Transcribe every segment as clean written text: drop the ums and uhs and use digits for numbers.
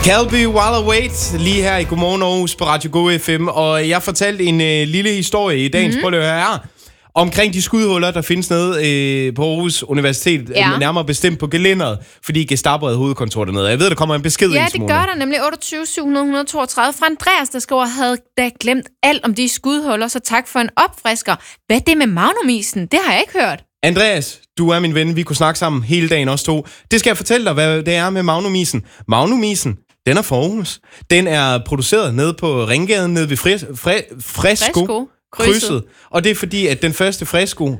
Calby While I Wait, lige her i Godmorgen Aarhus på Radio Go FM. Og jeg fortalte en lille historie i dagens prøv at høre her, omkring de skudhuller, der findes nede på Aarhus Universitet, nærmere bestemt på gelænderet, fordi Gestapo havde hovedkontor dernede. Jeg ved, der kommer en besked ind, Ja, det gør der nemlig 28 700 132 fra Andreas, der skriver, havde da glemt alt om de skudhuller, så tak for en opfrisker. Hvad er det med Magnumisen? Det har jeg ikke hørt. Andreas, du er min ven. Vi kunne snakke sammen hele dagen, os to. Det skal jeg fortælle dig, hvad det er med Magnumisen. Magnumisen, den er for Aarhus. Den er produceret nede på Ringgaden, nede ved Fresco. Krydset. Og det er fordi, at den første Fresco,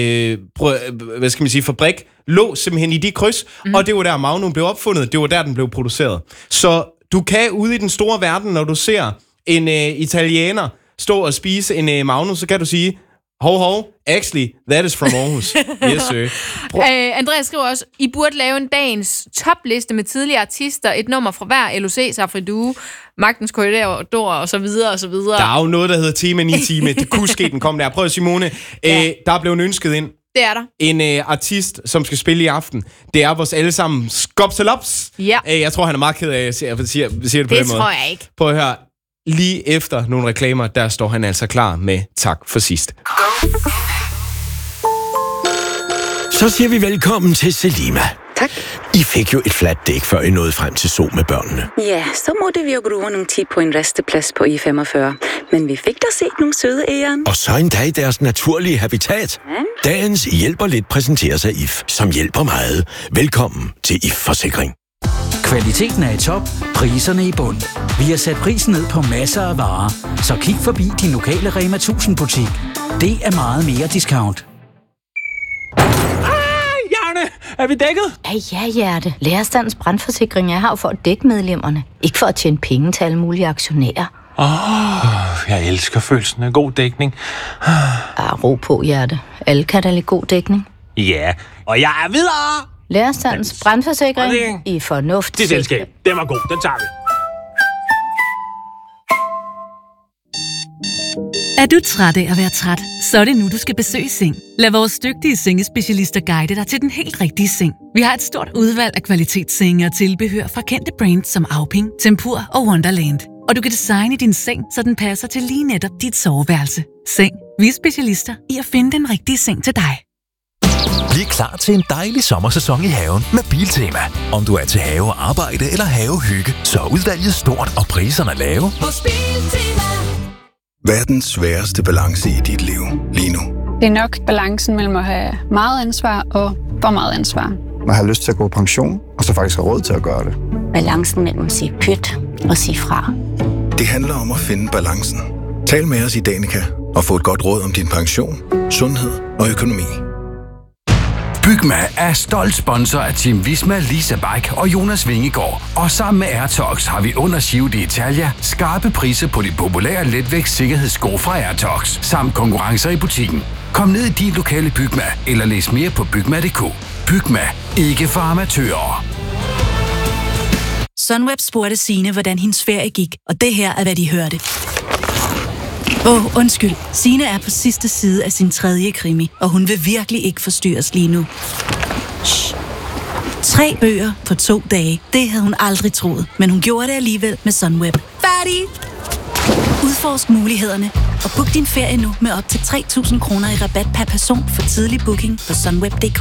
fabrik, lå simpelthen i de kryds, og det var der Magnum blev opfundet, det var der, den blev produceret. Så du kan ude i den store verden, når du ser en italiener stå og spise en Magnum, så kan du sige, hov, actually, that is from Aarhus. Yes, sir. Andreas skriver også, I burde lave en dagens topliste med tidligere artister, et nummer fra hver LOC, Safri Duo, Magtens Korridor og så videre og så videre. Der er jo noget, der hedder Tema 9 time. Det kunne ske, den kom der. Prøv Simone. Der er blevet ønsket ind. Det er der. En artist, som skal spille i aften. Det er vores allesammen Skopselops. Ja. Jeg tror, han er meget ked af, at jeg siger det på den måde. Det tror jeg ikke. Prøv at høre. Lige efter nogle reklamer, der står han altså klar med tak for sidst. Så siger vi velkommen til Selima. Tak. I fik jo et fladt dæk, før I nåede frem til Zoo med børnene. Ja, så måtte vi jo bruge nogle tid på en resteplads på I-45. Men vi fik da set nogle søde æren. Og så endda i deres naturlige habitat. Dagens hjælper lidt præsenterer sig IF, som hjælper meget. Velkommen til IF-forsikring. Kvaliteten er i top, priserne i bund. Vi har sat prisen ned på masser af varer, så kig forbi din lokale Rema 1000 butik. Det er meget mere discount. Javne, er vi dækket? Ja, hjerte. Lærerstandens brandforsikring er her for at dække medlemmerne. Ikke for at tjene penge til alle mulige aktionærer. Jeg elsker følelsen af god dækning. Ro på, hjerte. Alle kan da lide god dækning. Ja, og jeg er videre! Lærerstandens brandforsikring i fornuft. Det selskab, den var god, den tager vi. Er du træt af at være træt, så er det nu, du skal besøge Seng. Lad vores dygtige sengespecialister guide dig til den helt rigtige seng. Vi har et stort udvalg af kvalitetssenge og tilbehør fra kendte brands som Auping, Tempur og Wonderland. Og du kan designe din seng, så den passer til lige netop dit soveværelse. Seng. Vi er specialister i at finde den rigtige seng til dig. Bliv klar til en dejlig sommersæson i haven med Biltema. Om du er til have, arbejde eller havehygge, så er udvalget stort og priserne lave. Hos Biltema. Hvad er den sværeste balance i dit liv lige nu? Det er nok balancen mellem at have meget ansvar og for meget ansvar. Man har lyst til at gå på pension, og så faktisk har råd til at gøre det. Balancen mellem at sige pyt og sige fra. Det handler om at finde balancen. Tal med os i Danica og få et godt råd om din pension, sundhed og økonomi. Bygma er stolt sponsor af Team Visma, Lisa Bike og Jonas Vingegaard. Og sammen med Airtox har vi under Giro d'Italia skarpe priser på de populære letvægts sikkerhedssko fra Airtox, samt konkurrencer i butikken. Kom ned i din lokale Bygma, eller læs mere på bygma.dk. Bygma. Ikke for amatører. Sunweb spurgte Signe, hvordan hendes ferie gik, og det her er, hvad de hørte. Undskyld. Signe er på sidste side af sin 3. krimi, og hun vil virkelig ikke forstyrres lige nu. Shh. 3 bøger på 2 dage. Det havde hun aldrig troet, men hun gjorde det alligevel med Sunweb. Færdig! Udforsk mulighederne og book din ferie nu med op til 3.000 kroner i rabat per person for tidlig booking på sunweb.dk.